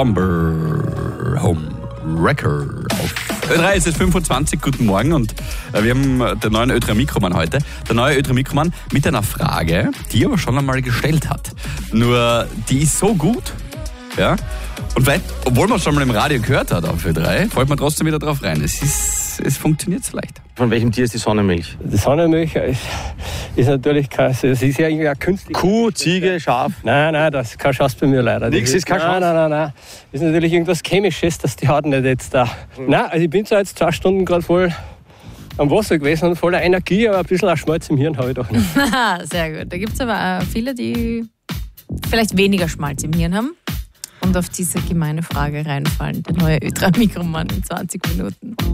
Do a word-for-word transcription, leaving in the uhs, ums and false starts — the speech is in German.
Umber Home Wrecker auf Ö drei. Es ist fünfundzwanzig, guten Morgen und wir haben den neuen Ö drei Mikroman heute. Der neue Ö drei Mikroman mit einer Frage, die er aber schon einmal gestellt hat. Nur, die ist so gut, ja, und vielleicht, obwohl man es schon mal im Radio gehört hat auf Ö drei, fällt man trotzdem wieder drauf rein. Es ist, es funktioniert so leicht. Von welchem Tier ist die Sonnenmilch? Die Sonnenmilch ist, ist natürlich kein, es ist ja irgendwie eine künstliche... Kuh, Ziege, Schaf? Nein, nein, das ist keine Chance bei mir leider. Nix ist keine Chance? Nein, nein, nein, nein. Das ist natürlich irgendwas Chemisches, dass die Haut nicht jetzt da... Mhm. Nein, also ich bin zwar jetzt zwei Stunden gerade voll am Wasser gewesen und voller Energie, aber ein bisschen auch Schmalz im Hirn habe ich doch nicht. Sehr gut. Da gibt es aber auch viele, die vielleicht weniger Schmalz im Hirn haben und auf diese gemeine Frage reinfallen. Der neue Ö drei Mikroman in zwanzig Minuten.